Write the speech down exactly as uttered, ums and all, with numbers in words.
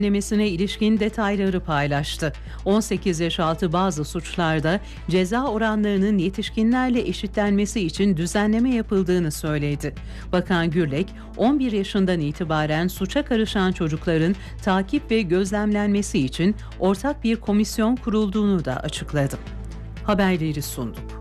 Nemesine ilişkin detayları paylaştı. on sekiz yaş altı bazı suçlarda ceza oranlarının yetişkinlerle eşitlenmesi için düzenleme yapıldığını söyledi. Bakan Gürlek, on bir yaşından itibaren suça karışan çocukların takip ve gözlemlenmesi için ortak bir komisyon kurulduğunu da açıkladı. Haberleri sunduk.